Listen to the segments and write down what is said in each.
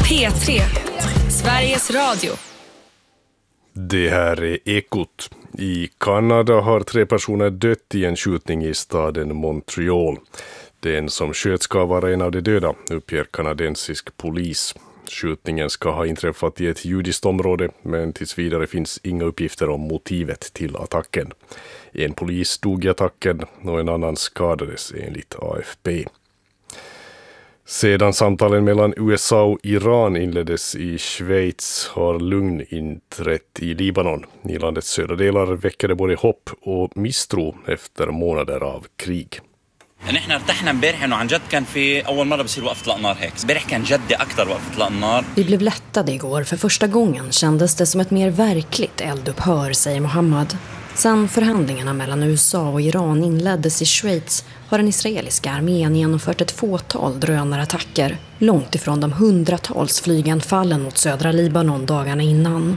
P3, Sveriges Radio. Det här är Ekot. I Kanada har 3 personer dött i en skjutning i staden Montreal. Den som sköt ska vara en av de döda, uppger kanadensisk polis. Skjutningen ska ha inträffat i ett judiskt område, men tills vidare finns inga uppgifter om motivet till attacken. En polis dog i attacken och en annan skadades enligt AFP. Sedan samtalen mellan USA och Iran inleddes i Schweiz har lugn inträtt i Libanon. I landets södra delar väcker det både hopp och misstro efter månader av krig. نحن ارتحنا امبارح انه عن جد كان في اول مره بصير وقفه الاقنار هيك امبارح كان جدي اكثر وقفه الاقنار. Vi blev lättade igår. För första gången kändes det som ett mer verkligt eldupphör, säger Mohammad. Sedan förhandlingarna mellan USA och Iran inleddes i Schweiz har den israeliska armén genomfört ett fåtal drönarattacker, långt ifrån de hundratals flyganfallen mot södra Libanon dagarna innan.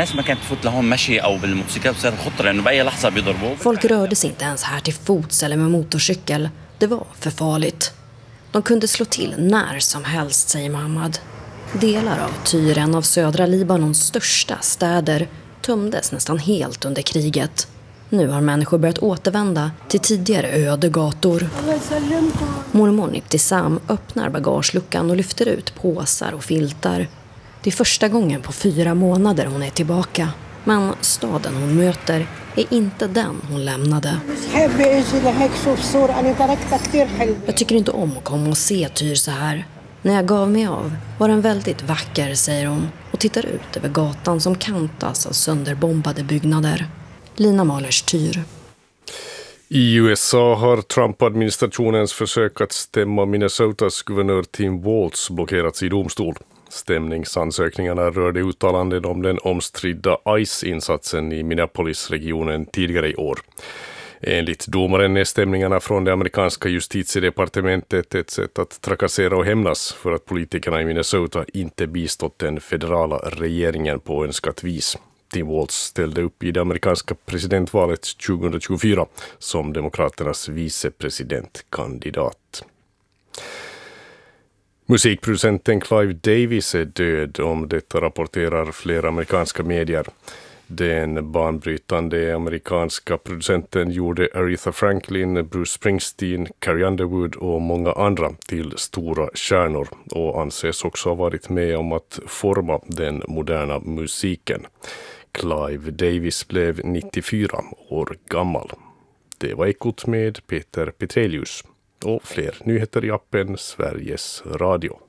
Folk rörde sig inte ens här till fots eller med motorcykel. Det var för farligt. De kunde slå till när som helst, säger Mohammad. Delar av Tyr, en av södra Libanons största städer, tömdes nästan helt under kriget. Nu har människor börjat återvända till tidigare öde gator. Mormor Ibtisam öppnar bagageluckan och lyfter ut påsar och filtar. Det är första gången på 4 månader hon är tillbaka. Men staden hon möter är inte den hon lämnade. Jag tycker inte om att komma och se Tyr så här. När jag gav mig av var den väldigt vacker, säger hon, och tittar ut över gatan som kantas av sönderbombade byggnader. Lina Mahlers, Tyr. I USA har Trump-administrationens försök att stämma Minnesotas guvernör Tim Walz blockerats i domstol. Stämningsansökningarna rörde uttalanden om den omstridda ICE-insatsen i Minneapolis-regionen tidigare i år. Enligt domaren är stämningarna från det amerikanska justitiedepartementet ett sätt att trakassera och hämnas för att politikerna i Minnesota inte bistått den federala regeringen på önskat vis. Tim Walz ställde upp i det amerikanska presidentvalet 2024 som demokraternas vicepresidentkandidat. Musikproducenten Clive Davis är död, om detta rapporterar flera amerikanska medier. Den banbrytande amerikanska producenten gjorde Aretha Franklin, Bruce Springsteen, Carrie Underwood och många andra till stora stjärnor och anses också ha varit med om att forma den moderna musiken. Clive Davis blev 94 år gammal. Det var Ekot med Peter Petrelius och fler nyheter i appen Sveriges Radio.